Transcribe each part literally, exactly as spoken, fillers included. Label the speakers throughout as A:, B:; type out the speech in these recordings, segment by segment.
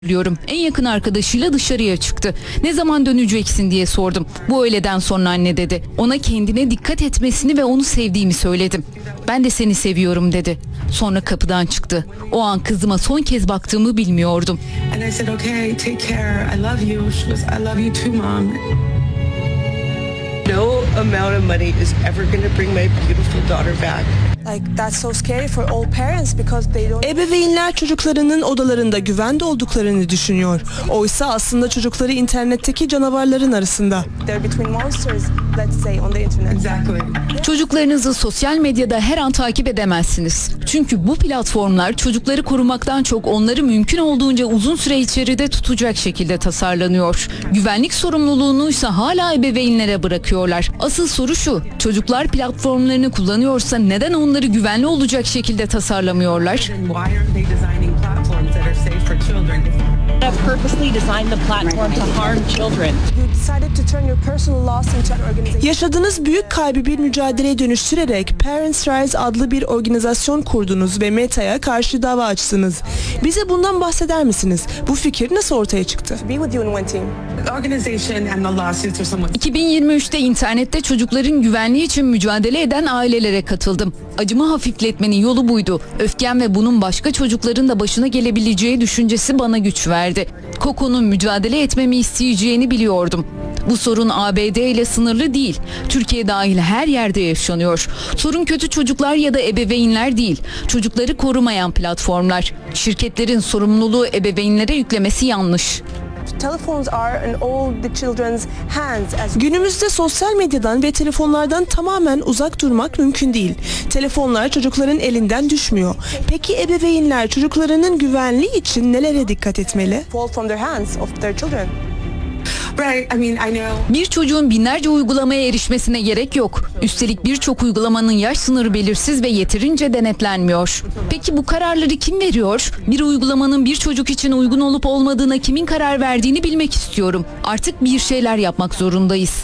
A: Biliyorum. En yakın arkadaşıyla dışarıya çıktı. Ne zaman döneceksin diye sordum. Bu öğleden sonra anne dedi. Ona kendine dikkat etmesini ve onu sevdiğimi söyledim. Ben de seni seviyorum dedi. Sonra kapıdan çıktı. O an kızıma son kez baktığımı bilmiyordum.
B: And I said, okay, take care. I love you. She goes, I love you too, Mom.
C: No amount of money is ever going to bring my beautiful daughter back.
D: Like that's so scary for all parents because they don't.
E: Ebeveynler çocuklarının odalarında güvende olduklarını düşünüyor. Oysa aslında çocukları internetteki canavarların arasında.
D: They're between monsters, let's say, on the internet.
B: Exactly.
A: Çocuklarınızı sosyal medyada her an takip edemezsiniz. Çünkü bu platformlar çocukları korumaktan çok onları mümkün olduğunca uzun süre içeride tutacak şekilde tasarlanıyor. Güvenlik sorumluluğunu ise hala ebeveynlere bırakıyorlar. Asıl soru şu: çocuklar platformlarını kullanıyorsa neden onları güvenli olacak şekilde tasarlamıyorlar?
B: Then why aren't they designing platforms that are safe for children?
F: Have purposely designed the platform to harm children.
D: You decided to turn your personal loss into an organization.
E: Yaşadığınız büyük kaybı bir mücadeleye dönüştürerek Parents Rise adlı bir organizasyon kurdunuz ve Meta'ya karşı dava açtınız. Bize bundan bahseder misiniz? Bu fikir nasıl ortaya çıktı?
D: Be with you in one team.
B: The organization and the lawsuits are somewhat...
A: iki bin yirmi üçte internette çocukların güvenliği için mücadele eden ailelere katıldım. Acımı hafifletmenin yolu buydu. Öfkem ve bunun başka çocukların da başına gelebileceği düşüncesi bana güç verdi. Coco'nun mücadele etmemi isteyeceğini biliyordum. Bu sorun A B D ile sınırlı değil. Türkiye dahil her yerde yaşanıyor. Sorun kötü çocuklar ya da ebeveynler değil. Çocukları korumayan platformlar. Şirketlerin sorumluluğu ebeveynlere yüklemesi yanlış.
D: Telephones are in all the children's hands as
E: Günümüzde sosyal medyadan ve telefonlardan tamamen uzak durmak mümkün değil. Telefonlar çocukların elinden düşmüyor. Peki ebeveynler çocuklarının güvenliği için nelere dikkat etmeli?
D: fall from their hands of their children.
B: Right, I mean, I know...
A: Bir çocuğun binlerce uygulamaya erişmesine gerek yok. Üstelik birçok uygulamanın yaş sınırı belirsiz ve yeterince denetlenmiyor. Peki bu kararları kim veriyor? Bir uygulamanın bir çocuk için uygun olup olmadığına kimin karar verdiğini bilmek istiyorum. Artık bir şeyler yapmak zorundayız.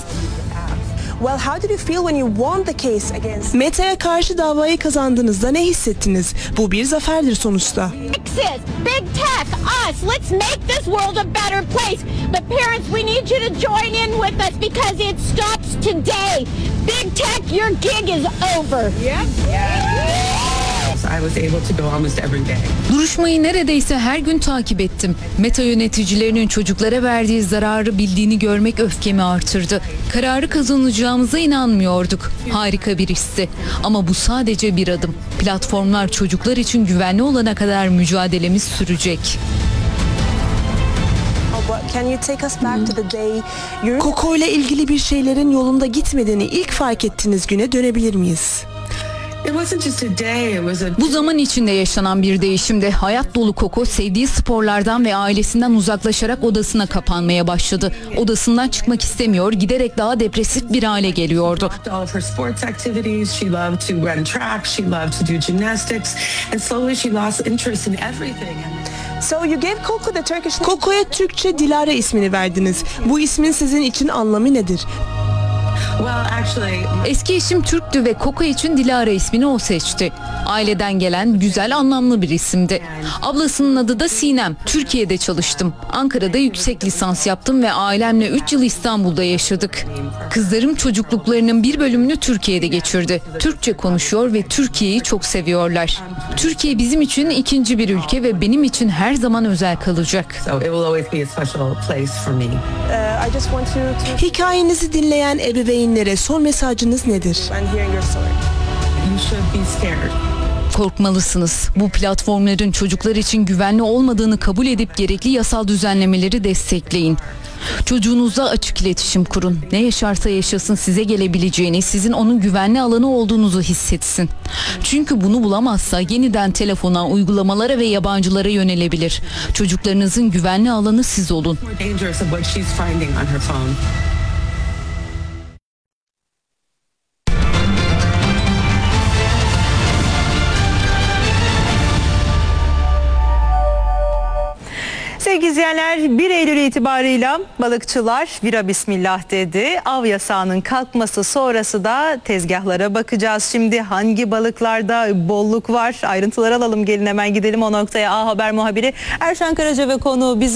D: Well, how did you feel when you won the case against?
E: Meta'ya karşı davayı kazandığınızda ne hissettiniz? Bu bir zaferdir sonuçta.
F: Exist, big tech, us. Let's make this world a better place. The parents, we need you to join in with us because it stops today. Big tech, your gig is over. Yep.
B: I was able to go almost every day.
A: Duruşmayı neredeyse her gün takip ettim. Meta yöneticilerinin çocuklara verdiği zararı bildiğini görmek öfkemi artırdı. Kararı kazanacağımıza inanmıyorduk. Harika bir histi. Ama bu sadece bir adım. Platformlar çocuklar için güvenli olana kadar mücadelemiz sürecek.
D: Oh, but can you take us back to the day you...
E: Coco ile ilgili bir şeylerin yolunda gitmediğini ilk fark ettiğiniz güne dönebilir miyiz?
B: It wasn't just a day, it was a...
A: Bu zaman içinde yaşanan bir değişimde hayat dolu Coco sevdiği sporlardan ve ailesinden uzaklaşarak odasına kapanmaya başladı. Odasından çıkmak istemiyor, giderek daha depresif bir hale geliyordu.
B: All of her sports activities, she loved to run track, she loved to do gymnastics, and slowly she lost interest in everything.
D: So you gave Coco the Turkish name.
E: Coco'ya Türkçe Dilara ismini verdiniz. Bu ismin sizin için anlamı nedir?
B: Well, actually...
A: Eski eşim Türktü ve Coco için Dilara ismini o seçti. Aileden gelen güzel, anlamlı bir isimdi. Ablasının adı da Sinem. Türkiye'de çalıştım. Ankara'da yüksek lisans yaptım ve ailemle üç yıl İstanbul'da yaşadık. Kızlarım çocukluklarının bir bölümünü Türkiye'de geçirdi. Türkçe konuşuyor ve Türkiye'yi çok seviyorlar. Türkiye bizim için ikinci bir ülke ve benim için her zaman özel kalacak.
B: So it will always be a special place for me.
D: Uh, I just want you to...
E: Hikayenizi dinleyen ebeveynlere son mesajınız nedir?
D: And hearing your story.
B: You should be scared.
A: Korkmalısınız. Bu platformların çocuklar için güvenli olmadığını kabul edip gerekli yasal düzenlemeleri destekleyin. Çocuğunuzla açık iletişim kurun. Ne yaşarsa yaşasın size gelebileceğini, sizin onun güvenli alanı olduğunuzu hissetsin. Çünkü bunu bulamazsa yeniden telefona, uygulamalara ve yabancılara yönelebilir. Çocuklarınızın güvenli alanı siz olun.
B: More dangerous of what she's finding on her phone.
D: Sevgili
G: Sevgili izleyenler, bir Eylül itibarıyla balıkçılar vira bismillah dedi. Av yasağının kalkması sonrası da tezgahlara bakacağız. Şimdi hangi balıklarda bolluk var? Ayrıntıları alalım, gelin hemen gidelim o noktaya. A Haber muhabiri Erşan Karaca ve konuğu bizi